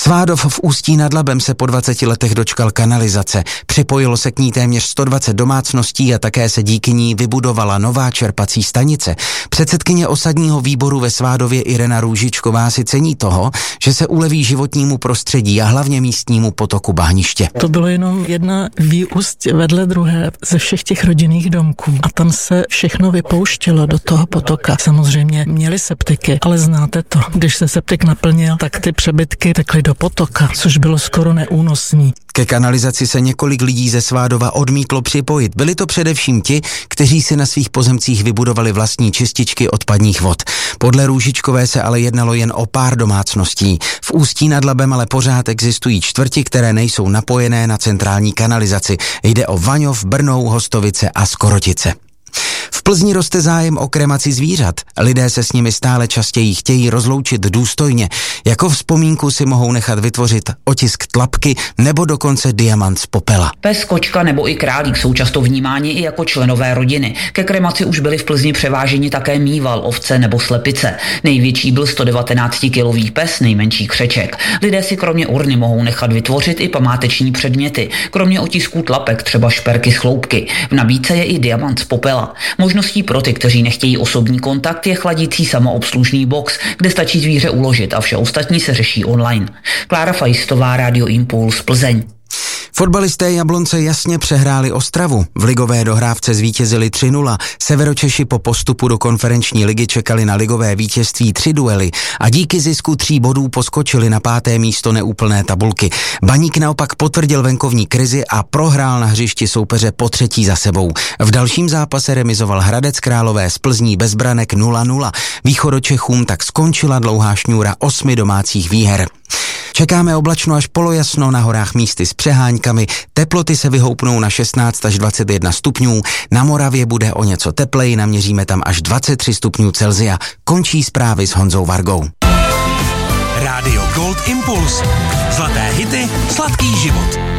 Svádov v Ústí nad Labem se po 20 letech dočkal kanalizace. Připojilo se k ní téměř 120 domácností a také se díky ní vybudovala nová čerpací stanice. Předsedkyně osadního výboru ve Svádově Irena Růžičková si cení toho, že se uleví životnímu prostředí a hlavně místnímu potoku Bahniště. To bylo jenom jedna výúst vedle druhé ze všech těch rodinných domků a tam se všechno vypouštělo do toho potoka. Samozřejmě měli septiky, ale znáte to, když se septik naplnil, tak ty přebytky tekly do potoka, což bylo skoro neúnosný. Ke kanalizaci se několik lidí ze Svádova odmítlo připojit. Byli to především ti, kteří si na svých pozemcích vybudovali vlastní čističky odpadních vod. Podle Růžičkové se ale jednalo jen o pár domácností. V Ústí nad Labem ale pořád existují čtvrti, které nejsou napojené na centrální kanalizaci. Jde o Vaňov, Brnou, Hostovice a Skorotice. V Plzni roste zájem o kremaci zvířat. Lidé se s nimi stále častěji chtějí rozloučit důstojně. Jako vzpomínku si mohou nechat vytvořit otisk tlapky nebo dokonce diamant z popela. Pes, kočka nebo i králík jsou často vnímáni i jako členové rodiny. Ke kremaci už byli v Plzni převáženi také mýval, ovce nebo slepice. Největší byl 119-kilový pes, nejmenší křeček. Lidé si kromě urny mohou nechat vytvořit i památeční předměty. Kromě otisků tlapek třeba šperky z chloupky. V nabídce je i diamant z popela. Možností pro ty, kteří nechtějí osobní kontakt, je chladící samoobslužný box, kde stačí zvíře uložit a vše ostatní se řeší online. Klára Fajstová, Radio Impuls, Plzeň. Fotbalisté Jablonce jasně přehráli Ostravu. V ligové dohrávce zvítězili 3-0. Severočeši po postupu do konferenční ligy čekali na ligové vítězství 3 duely a díky zisku 3 bodů poskočili na 5. místo neúplné tabulky. Baník naopak potvrdil venkovní krizi a prohrál na hřišti soupeře po 3. za sebou. V dalším zápase remizoval Hradec Králové z Plzní bez branek 0-0. Východočechům tak skončila dlouhá šňůra 8 domácích výher. Čekáme oblačno až polojasno, na horách místy s přeháňkami, teploty se vyhoupnou na 16 až 21 stupňů, na Moravě bude o něco tepleji, naměříme tam až 23 stupňů Celsia. Končí zprávy s Honzou Vargou. Radio Gold Impuls. Zlaté hity, sladký život.